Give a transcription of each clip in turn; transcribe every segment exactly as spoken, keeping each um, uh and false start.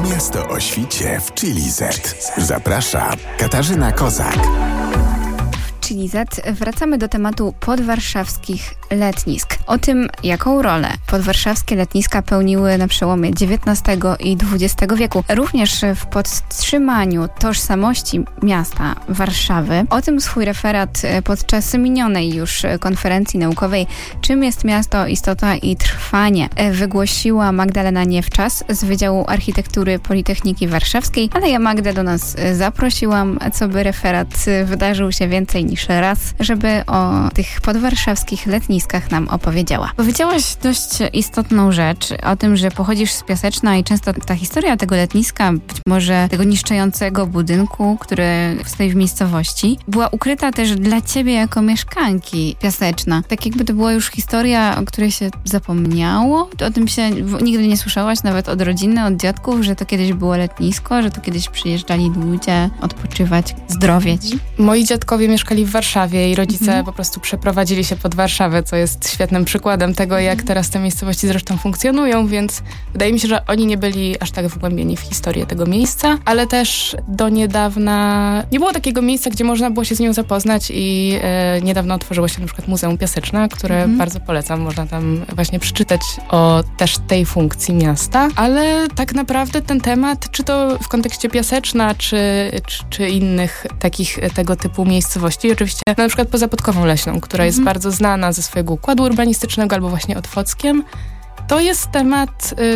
Miasto o świcie w Chili Z. Zaprasza Katarzyna Kozak. W Chili Z wracamy do tematu podwarszawskich letnisk. O tym, jaką rolę podwarszawskie letniska pełniły na przełomie dziewiętnastego i dwudziestego wieku, również w podtrzymaniu tożsamości miasta Warszawy. O tym swój referat podczas minionej już konferencji naukowej Czym jest miasto, istota i trwanie wygłosiła Magdalena Niewczas z Wydziału Architektury Politechniki Warszawskiej, ale ja Magdę do nas zaprosiłam, co by referat wydarzył się więcej niż raz, żeby o tych podwarszawskich letniskach nam opowiedziała. Powiedziałaś dość istotną rzecz o tym, że pochodzisz z Piaseczna i często ta historia tego letniska, być może tego niszczącego budynku, który stoi w miejscowości, była ukryta też dla ciebie jako mieszkanki Piaseczna. Tak jakby to była już historia, o której się zapomniało. O tym się nigdy nie słyszałaś, nawet od rodziny, od dziadków, że to kiedyś było letnisko, że tu kiedyś przyjeżdżali ludzie odpoczywać, zdrowieć. Moi dziadkowie mieszkali w Warszawie i rodzice Mhm. po prostu przeprowadzili się pod Warszawę, co jest świetnym przykładem tego, jak Mhm. teraz te miejscowości zresztą funkcjonują, więc wydaje mi się, że oni nie byli aż tak wgłębieni w historię tego miejsca, ale też do niedawna nie było takiego miejsca, gdzie można było się z nią zapoznać i e, niedawno otworzyło się na przykład Muzeum Piaseczna, które Mhm. bardzo polecam. Można tam właśnie przeczytać o też tej funkcji miasta, ale tak naprawdę ten temat, czy to w kontekście Piaseczna, czy, czy, czy innych takich tego typu miejscowości, oczywiście na przykład poza Podkową Leśną, która jest Mhm. bardzo znana ze swojego układu urbanistycznego albo właśnie Otwockiem, to jest temat y,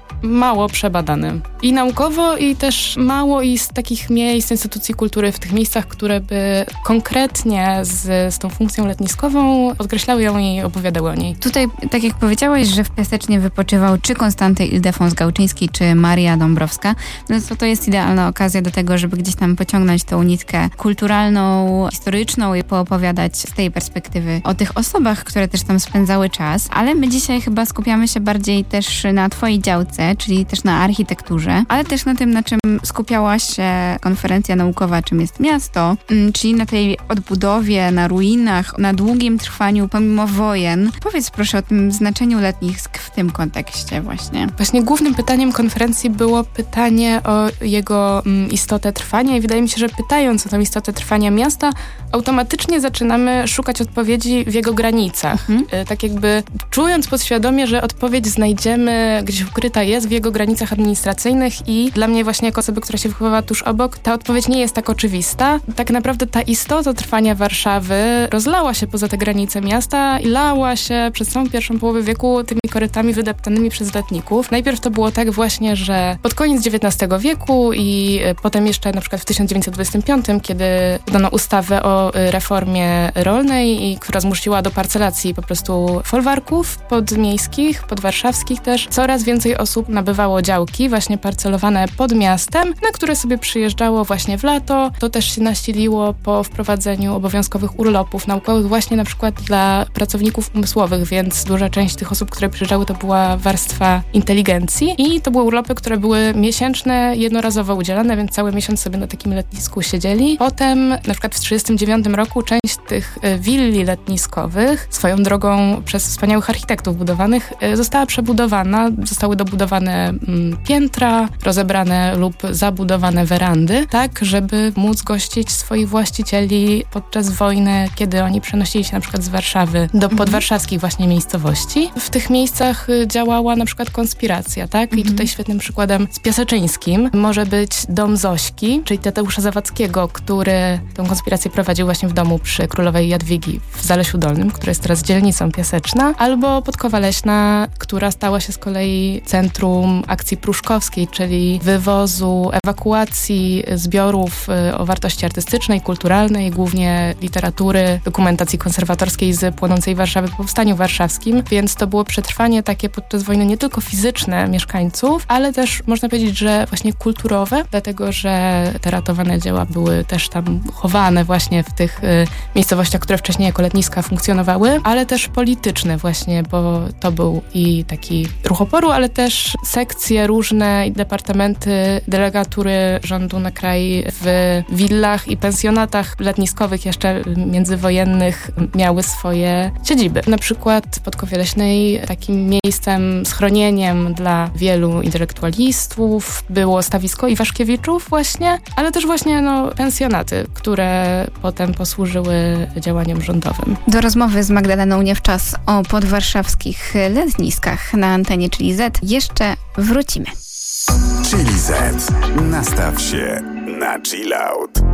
mało przebadany. I naukowo, i też mało i z takich miejsc, instytucji kultury w tych miejscach, które by konkretnie z, z tą funkcją letniskową podkreślały ją i opowiadały o niej. Tutaj, tak jak powiedziałaś, że w Piasecznie wypoczywał czy Konstanty Ildefons Gałczyński, czy Maria Dąbrowska, no to to jest idealna okazja do tego, żeby gdzieś tam pociągnąć tą nitkę kulturalną, historyczną i poopowiadać z tej perspektywy o tych osobach, które też tam spędzały czas. Ale my dzisiaj chyba skupiamy się bardziej też na twojej działce, czyli też na architekturze, ale też na tym, na czym skupiała się konferencja naukowa Czym jest miasto, czyli na tej odbudowie, na ruinach, na długim trwaniu pomimo wojen. Powiedz proszę o tym znaczeniu letnisk w tym kontekście właśnie. Właśnie głównym pytaniem konferencji było pytanie o jego mm, istotę trwania i wydaje mi się, że pytając o tę istotę trwania miasta, automatycznie zaczynamy szukać odpowiedzi w jego granicach. Mhm. Y, tak jakby czując podświadomie, że odpowiedź znajdziemy, gdzieś ukryta jest w jego granicach administracyjnych i dla mnie właśnie jako osoby, która się wychowała tuż obok, ta odpowiedź nie jest tak oczywista. Tak naprawdę ta istota trwania Warszawy rozlała się poza te granice miasta i lała się przez całą pierwszą połowę wieku tymi korytami wydeptanymi przez letników. Najpierw to było tak właśnie, że pod koniec dziewiętnastego wieku i potem jeszcze na przykład w tysiąc dziewięćset dwudziestym piątym, kiedy wydano ustawę o reformie rolnej, i która zmusiła do parcelacji po prostu folwarków podmiejskich, podwarszawskich też. Coraz więcej osób nabywało działki właśnie parcelowane pod miastem, na które sobie przyjeżdżało właśnie w lato. To też się nasiliło po wprowadzeniu obowiązkowych urlopów naukowych właśnie na przykład dla pracowników umysłowych, więc duża część tych osób, które przyjeżdżały, to była warstwa inteligencji i to były urlopy, które były miesięczne, jednorazowo udzielane, więc cały miesiąc sobie na takim letnisku siedzieli. Potem na przykład w tysiąc dziewięćset trzydziestym dziewiątym roku część tych willi letniskowych, swoją drogą przez wspaniałych architektów budowanych, została przebudowana, zostały dobudowane piętra, rozebrane lub zabudowane werandy, tak, żeby móc gościć swoich właścicieli podczas wojny, kiedy oni przenosili się na przykład z Warszawy do podwarszawskich właśnie miejscowości. W tych miejscach działała na przykład konspiracja, tak? I tutaj świetnym przykładem z Piaseczyńskim może być dom Zośki, czyli Tadeusza Zawadzkiego, który tą konspirację prowadził właśnie w domu przy Królowej Jadwigi w Zalesiu Dolnym, która jest teraz dzielnicą Piaseczna, albo Podkowa Leśna, która stała się z kolei centrum akcji pruszkowskiej, czyli wywozu, ewakuacji zbiorów o wartości artystycznej, kulturalnej, głównie literatury, dokumentacji konserwatorskiej z płonącej Warszawy po powstaniu warszawskim, więc to było przetrwanie takie podczas wojny nie tylko fizyczne mieszkańców, ale też można powiedzieć, że właśnie kulturowe, dlatego że te ratowane dzieła były też tam chowane właśnie w tych y, miejscowościach, które wcześniej jako letniska funkcjonowały, ale też polityczne właśnie, bo to był i taki ruch oporu, ale też też sekcje różne i departamenty, delegatury rządu na kraj w willach i pensjonatach letniskowych jeszcze międzywojennych miały swoje siedziby. Na przykład w Podkowie Leśnej takim miejscem, schronieniem dla wielu intelektualistów było stawisko Iwaszkiewiczów właśnie, ale też właśnie no, pensjonaty, które potem posłużyły działaniom rządowym. Do rozmowy z Magdaleną Niewczas o podwarszawskich letniskach na antenie Chili Z jeszcze wrócimy. Chili Z. Nastaw się na chill out.